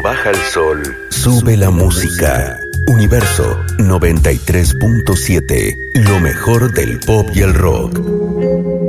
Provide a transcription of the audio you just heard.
baja el sol, sube la música. Universo 93.7, lo mejor del pop y el rock.